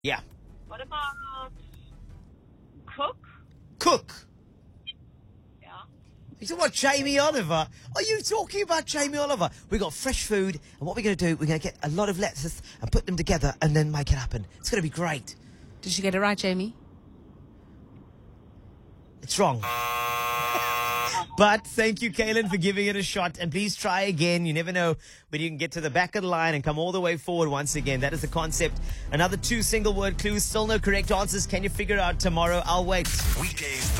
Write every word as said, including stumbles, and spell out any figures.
Yeah. What about cook? Cook. Yeah. You talking about Jamie Oliver? Are you talking about Jamie Oliver? We got fresh food, and what we're going to do, we're going to get a lot of lettuces and put them together and then make it happen. It's going to be great. Did you get it right, Jamie? It's wrong. But thank you, Kaylin, for giving it a shot. And please try again. You never know when you can get to the back of the line and come all the way forward once again. That is the concept. Another two single word clues. Still no correct answers. Can you figure it out tomorrow? I'll wait. Weekdays